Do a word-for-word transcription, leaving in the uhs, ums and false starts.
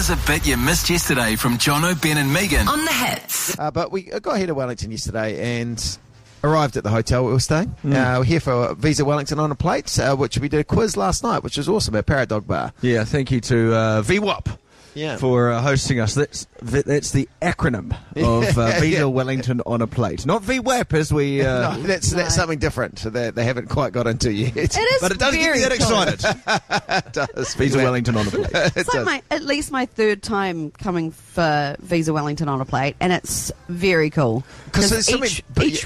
was a bit you missed yesterday from Jono, Ben and Megan on The Hits. Uh, but we got here to Wellington yesterday and arrived at the hotel we were staying. Mm. Uh, we're here for Visa Wellington on a plate, uh, which we did a quiz last night, which was awesome at Paradog Bar. Yeah, thank you to uh, V WAP. Yeah. For uh, hosting us. That's that's the acronym of uh, Visa yeah. Wellington on a plate. Not V WAP as we... Uh, no, that's, that's no. something different that they haven't quite got into yet. It is But it does get very me that cool. excited. It does. Visa Wellington on a plate. It It's does. like my, at least my third time coming for Visa Wellington on a plate, and it's very cool. 'Cause Because there's each, something- each